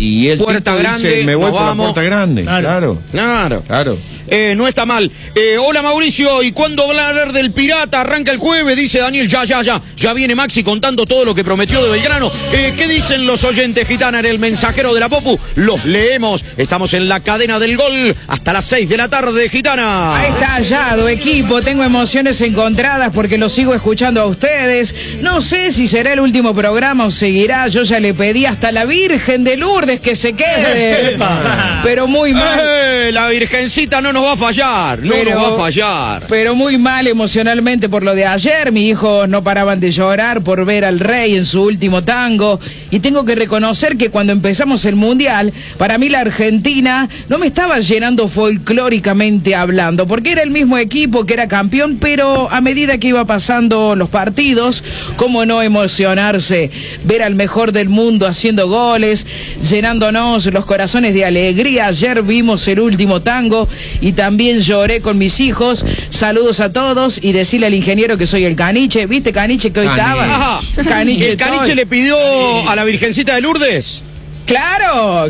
Y el puerta grande, dice, me voy por la puerta grande. Claro. No está mal. Hola Mauricio, ¿y cuándo hablar del Pirata? Arranca el jueves, dice Daniel. Ya viene Maxi contando todo lo que prometió de Belgrano. ¿Qué dicen los oyentes, Gitana, en el mensajero de la Popu? Los leemos. Estamos en la cadena del gol hasta las 6 de la tarde, Gitana. Ahí está hallado, equipo. Tengo emociones encontradas porque lo sigo escuchando a ustedes. No sé si será el último programa o seguirá. Yo ya le pedí hasta la Virgen de Lourdes que se quede. Pero muy mal. La Virgencita no nos va a fallar. Nos va a fallar. Pero muy mal emocionalmente por lo de ayer. Mis hijos no paraban de llorar por ver al Rey en su último tango. Y tengo que reconocer que cuando empezamos el Mundial, para mí la Argentina no me estaba llenando folclóricamente hablando, porque era el mismo equipo que era campeón, pero a medida que iba pasando los partidos, cómo no emocionarse, ver al mejor del mundo haciendo goles, llenándonos los corazones de alegría. Ayer vimos el último tango y también lloré con mis hijos. Saludos a todos y decirle al ingeniero que soy el Caniche. ¿Viste, Caniche, que hoy estaba? Caniche, ¿el Caniche le pidió a la Virgencita de Lourdes? Claro.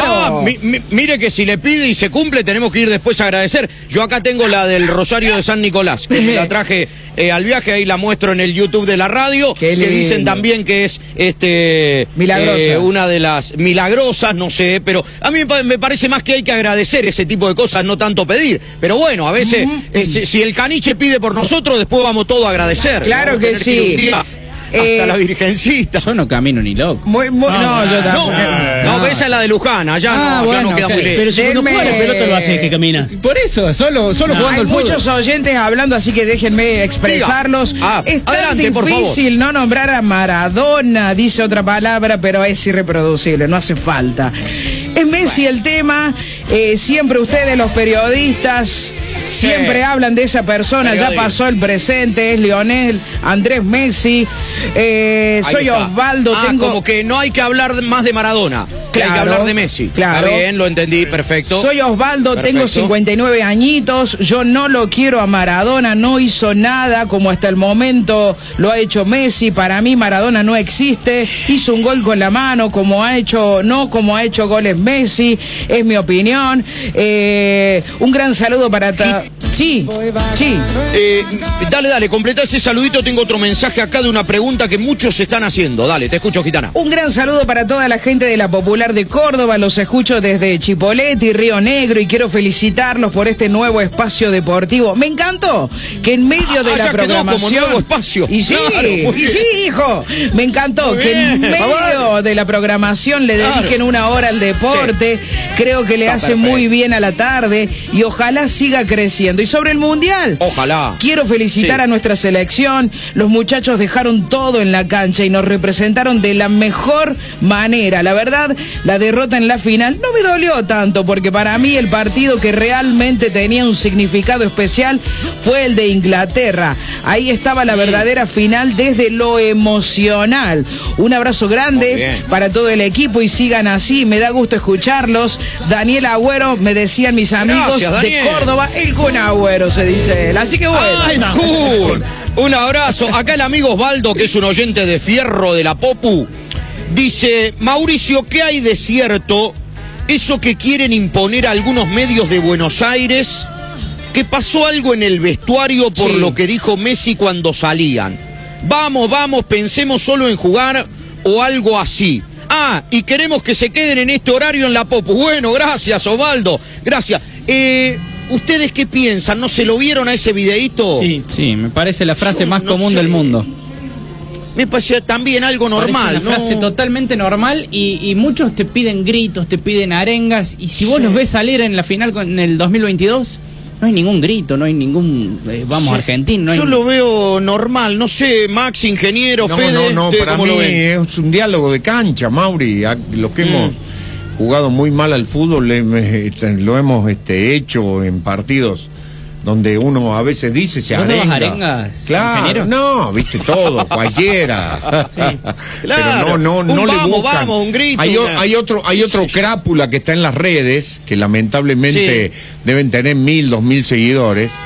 Mire que si le pide y se cumple, tenemos que ir después a agradecer. Yo acá tengo la del Rosario de San Nicolás, que me la traje al viaje, ahí la muestro en el YouTube de la radio, que dicen también que es milagrosa. Una de las milagrosas, no sé, pero a mí me parece más que hay que agradecer ese tipo de cosas, no tanto pedir. Pero bueno, a veces, si el Caniche pide por nosotros, después vamos todos a agradecer. Claro que sí. Hasta la Virgencita. Yo no camino ni loco. No, yo tampoco. No, esa es la de Luján, allá no queda muy lejos. Pero si uno juega la pelota lo hace que camina. Por eso, solo jugando hay al fútbol. muchos oyentes hablando, así que déjenme expresarlos. Es tan adelante, difícil no nombrar a Maradona, dice otra palabra, pero es irreproducible, no hace falta. Es Messi el tema, siempre ustedes los periodistas siempre hablan de esa persona, ya pasó el presente, es Lionel Andrés Messi. Soy Osvaldo, como que no hay que hablar más de Maradona, que hay que hablar de Messi. Claro. Está bien, lo entendí, perfecto. Soy Osvaldo, tengo 59 añitos, yo no lo quiero a Maradona, no hizo nada como hasta el momento lo ha hecho Messi. Para mí Maradona no existe, hizo un gol con la mano como ha hecho goles Messi, es mi opinión. Un gran saludo para... Sí. Dale, completá ese saludito. Tengo otro mensaje acá de una pregunta que muchos se están haciendo. Dale, te escucho, Gitana. Un gran saludo para toda la gente de la Popular de Córdoba. Los escucho desde Chipolete y Río Negro y quiero felicitarlos por este nuevo espacio deportivo. Me encantó que en medio de la programación... Como nuevo espacio. Y sí, hijo. Me encantó que en medio de la programación le dediquen una hora al deporte. Sí. Creo que le hace muy bien a la tarde y ojalá siga creciendo. Y sobre el Mundial, ojalá. Quiero felicitar a nuestra selección. Los muchachos dejaron todo en la cancha y nos representaron de la mejor manera. La verdad, la derrota en la final no me dolió tanto, porque para mí el partido que realmente tenía un significado especial fue el de Inglaterra. Ahí estaba la verdadera final desde lo emocional. Un abrazo grande para todo el equipo y sigan así. Me da gusto escucharlos. Daniel Agüero, me decían mis amigos de Córdoba, el Kun Agüero se dice él. Así que bueno. Cool. Un abrazo. Acá el amigo Osvaldo, que es un oyente de fierro de la Popu, dice: Mauricio, ¿qué hay de cierto eso que quieren imponer a algunos medios de Buenos Aires? Que pasó algo en el vestuario por lo que dijo Messi cuando salían. Vamos, pensemos solo en jugar o algo así. Y queremos que se queden en este horario en la Popu. Bueno, gracias, Osvaldo. Gracias. ¿Ustedes qué piensan? ¿No se lo vieron a ese videíto? Sí, me parece la frase más común del mundo. Me parece también algo normal, una frase totalmente normal y muchos te piden gritos, te piden arengas, y si vos los ves salir en la final en el 2022, no hay ningún grito, no hay ningún Argentina. Yo lo veo normal, no sé, Max, ingeniero, Fede. No, para mí es un diálogo de cancha, Mauri. Los que hemos jugado muy mal al fútbol lo hemos hecho en partidos donde uno a veces dice se arenga. Arengas, claro, ingeniero? No, viste todo, cualquiera. Claro, pero no le buscan. Vamos, un grito. Hay otro crápula que está en las redes, que lamentablemente deben tener 1000, 2000 seguidores,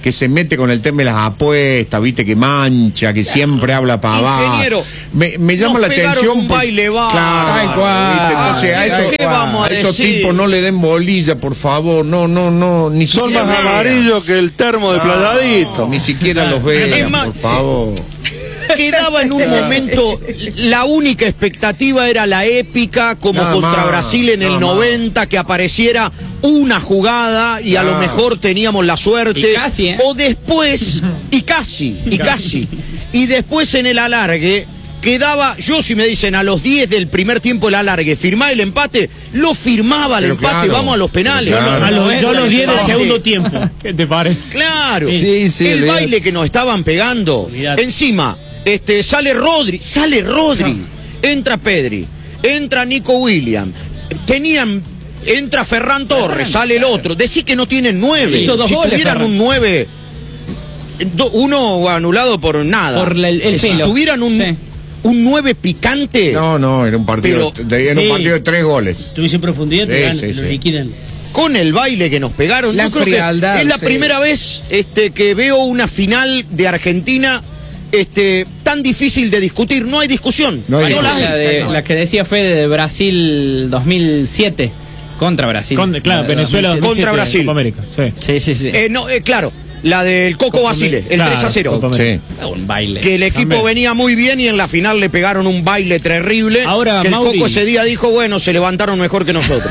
que se mete con el tema de las apuestas, viste, que mancha, que siempre habla pavada. Ingeniero, me llama la atención. Un baile bar. Claro, ¿viste? Entonces ¿qué vamos a esos decir? tipos no le den bolilla, por favor. No, ni Son siquiera más amarillos que el termo de Playadito. Ni siquiera los vean, por favor. Quedaba en un momento, la única expectativa era la épica, como Nada contra más, Brasil en el nada 90, que apareciera una jugada y a lo mejor teníamos la suerte. Y casi, ¿eh? O después, y casi. Y después en el alargue, quedaba, yo si me dicen a los 10 del primer tiempo el alargue, firmá el empate, lo firmaba el Pero empate, claro, vamos a los penales. claro. Yo a los 10 del segundo tiempo. ¿Qué te parece? Claro, Sí, el olvidate. baile que nos estaban pegando. Olvidate. Encima, sale Rodri, entra Pedri, entra Nico Williams, entra Ferran Torres, sale el otro. Decís que no tienen 9. Hizo 2 si goles, tuvieran Ferran. un 9, uno anulado por nada. Por el si pelo. tuvieran un 9 picante. No, era un partido, era un partido de 3 goles. Tuviese profundidad, te Sí, lo sí. liquidan. Con el baile que nos pegaron, La yo creo que frialdad, es la sí. primera vez que veo una final de Argentina tan difícil de discutir. No hay discusión. No hay No la discusión. hay. La que decía fue de Brasil 2007 contra Brasil. Claro, Venezuela 2007. Contra Brasil. Copa América, sí. Sí. Claro, la del Coco Basile, el Claro, 3-0. Copa América. Sí. Un baile. Que el equipo También. venía muy bien y en la final le pegaron un baile terrible. Ahora, que el Mauri. Coco ese día dijo, bueno, se levantaron mejor que nosotros.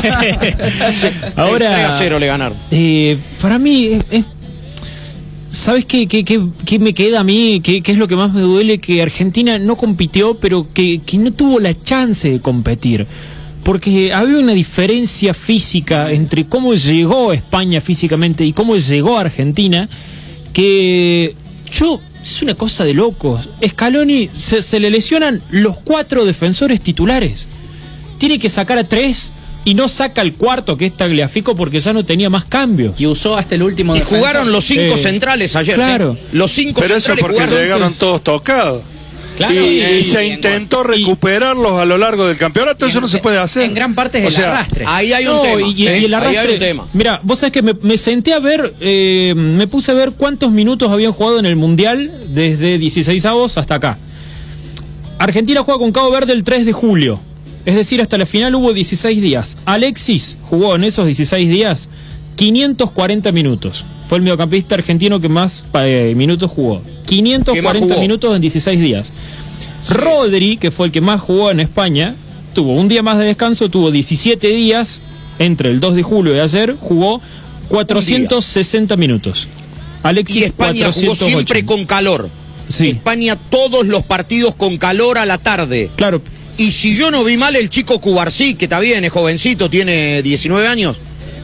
Ahora, 3-0 le ganaron. para mí, ¿sabes qué me queda a mí? ¿Qué es lo que más me duele? Que Argentina no compitió, pero que no tuvo la chance de competir. Porque había una diferencia física entre cómo llegó España físicamente y cómo llegó a Argentina, que es una cosa de locos. Scaloni se le lesionan los 4 defensores titulares. Tiene que sacar a 3 y no saca el cuarto, que es Tagliafico, porque ya no tenía más cambios. Y usó hasta el último Y defensor. jugaron los 5 centrales ayer. claro. Los 5 Pero eso centrales porque jugaron. llegaron todos tocados. Claro, y se intentó recuperarlos a lo largo del campeonato. Eso no se puede hacer. En gran parte es O el sea, arrastre. Ahí hay un No, tema. y el Ahí arrastre. hay un tema. Mira, vos sabés que me senté a ver, me puse a ver cuántos minutos habían jugado en el Mundial desde 16avos hasta acá. Argentina juega con Cabo Verde el 3 de julio. Es decir, hasta la final hubo 16 días. Alexis jugó en esos 16 días 540 minutos. Fue el mediocampista argentino que más minutos jugó. 540 jugó? minutos en 16 días. Rodri, que fue el que más jugó en España, tuvo un día más de descanso, tuvo 17 días, entre el 2 de julio y ayer, jugó 460 minutos. Alexis, Y España 408. jugó siempre con calor. Sí. España todos los partidos con calor a la tarde. Claro. Y si yo no vi mal, el chico Cubarsí, que está bien, es jovencito, tiene 19 años,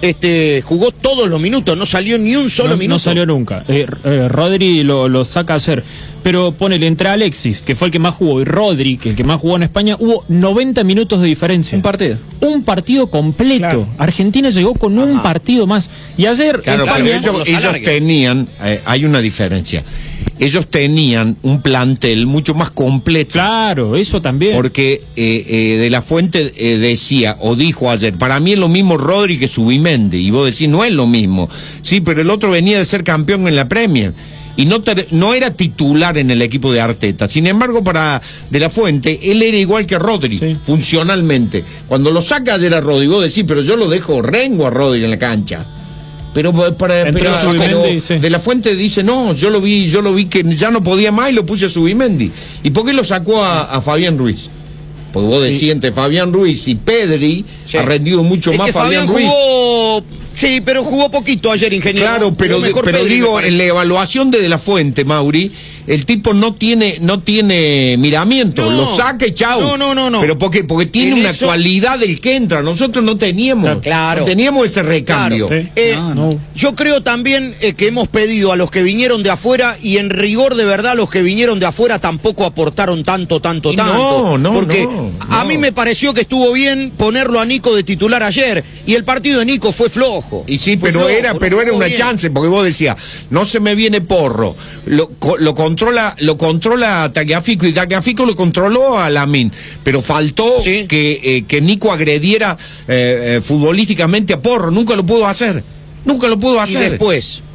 jugó todos los minutos, no salió ni un solo minuto. No salió nunca. Rodri lo saca a hacer. Pero ponele entre Alexis, que fue el que más jugó, y Rodri, que el que más jugó en España, hubo 90 minutos de diferencia. Un partido. Un partido completo. Claro. Argentina llegó con un partido más. Y ayer Claro, España, pero los ellos alargues. tenían, hay una diferencia. Ellos tenían un plantel mucho más completo. Claro, eso también. Porque De La Fuente decía, o dijo ayer, para mí es lo mismo Rodri que Zubimendi. Y vos decís, no es lo mismo. Sí, pero el otro venía de ser campeón en la Premier. Y no era titular en el equipo de Arteta. Sin embargo, para De La Fuente, él era igual que Rodri, Sí. funcionalmente. Cuando lo saca ayer a Rodri, vos decís, pero yo lo dejo rengo a Rodri en la cancha. Pero Entró Zubimendi, sí. De La Fuente dice, no, yo lo vi que ya no podía más y lo puse a Zubimendi. ¿Y por qué lo sacó a Fabián Ruiz? Porque vos decís, entre Fabián Ruiz y Pedri, Sí. ha rendido mucho Es más que Fabián Ruiz. jugó, sí, pero jugó poquito ayer, ingeniero. Claro, pero Jugó mejor Pedri, me digo, parece. en la evaluación de La Fuente, Mauri, el tipo no tiene miramiento, No. lo saca y chau. No. ¿Pero por qué? Porque tiene En una eso- cualidad del que entra. Nosotros no teníamos. Claro. No teníamos ese recambio. Sí. No. Yo creo también que hemos pedido a los que vinieron de afuera, y en rigor de verdad los que vinieron de afuera tampoco aportaron tanto. Y no, Porque no. a mí me pareció que estuvo bien ponerlo a Nico de titular ayer, y el partido de Nico fue flojo. Y sí, Fue pero flojo, era no una jugó bien. chance, porque vos decías, no se me viene Porro, lo controla Tagliafico, y Tagliafico lo controló a Lamine, pero faltó Sí. que Nico agrediera futbolísticamente a Porro, nunca lo pudo hacer. Y después,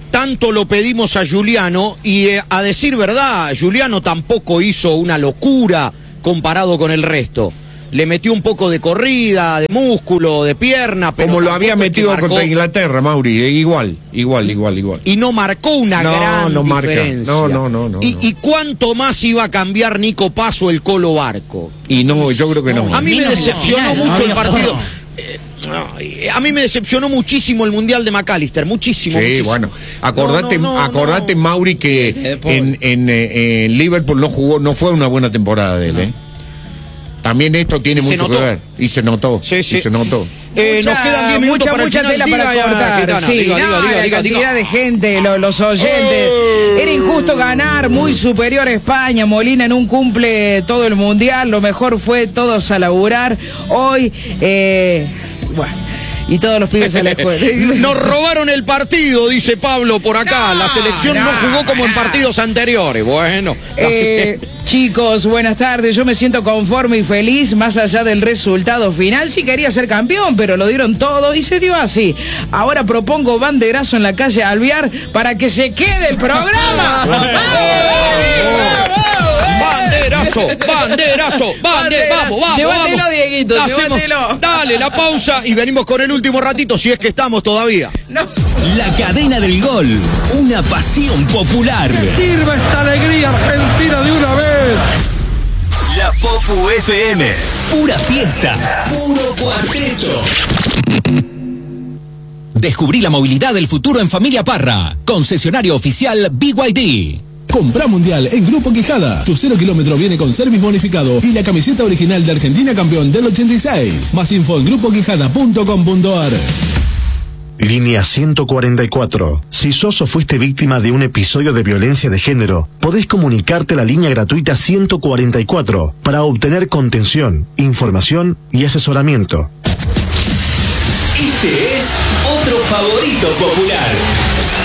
tanto lo pedimos a Giuliano y a decir verdad, Giuliano tampoco hizo una locura comparado con el resto. Le metió un poco de corrida, de músculo, de pierna. Pero como lo había metido contra Inglaterra, Mauri, igual. Y no marcó una gran diferencia. No. ¿Y cuánto más iba a cambiar Nico Paso el Colo Barco? Y no, yo creo que no. A mí me decepcionó mucho el partido. A mí me decepcionó muchísimo el Mundial de McAllister, muchísimo. Bueno, acordate, Mauri, que en Liverpool no fue una buena temporada de él, También esto tiene mucho que ver. Y se notó. Sí. Se notó. Nos quedan 10 minutos para mucha el final. tela para cortar. La cantidad de gente, los oyentes. Era injusto ganar, muy superior a España. Molina en un cumple todo el mundial. Lo mejor fue todos a laburar. Hoy, bueno. Y todos los pibes a la escuela. Nos robaron el partido, dice Pablo por acá. La selección no jugó como en partidos anteriores. Bueno. Chicos, buenas tardes. Yo me siento conforme y feliz, más allá del resultado final. Sí quería ser campeón, pero lo dieron todo y se dio así. Ahora propongo banderazo en la calle Alvear para que se quede el programa. Banderazo. Vamos. Llévatelo, Dieguito, llévatelo. Dale, la pausa y venimos con el último ratito, si es que estamos todavía. No. La cadena del gol, una pasión popular. ¡Sirva esta alegría argentina de una vez! La Popu FM, pura fiesta, puro cuarteto. Descubrí la movilidad del futuro en Familia Parra, concesionario oficial BYD. Compra mundial en Grupo Quijada. Tu 0 kilómetro viene con service bonificado y la camiseta original de Argentina campeón del 86. Más info en grupoquijada.com.ar. Línea 144. Si sos o fuiste víctima de un episodio de violencia de género, podés comunicarte a la línea gratuita 144 para obtener contención, información y asesoramiento. Este es otro favorito popular.